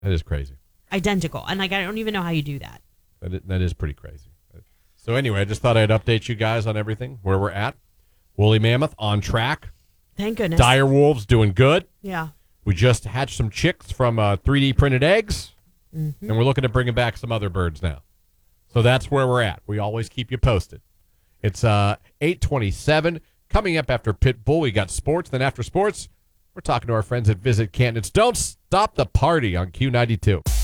That is crazy. Identical. And I don't even know how you do that. That is pretty crazy. So anyway, I just thought I'd update you guys on everything, where we're at. Woolly Mammoth on track. Thank goodness. Dire Wolves doing good. Yeah. We just hatched some chicks from 3D printed eggs, and we're looking at bringing back some other birds now. So that's where we're at. We always keep you posted. It's 8:27. Coming up after Pitbull, we got sports. Then after sports, we're talking to our friends at Visit Canton. It's Don't Stop the Party on Q92.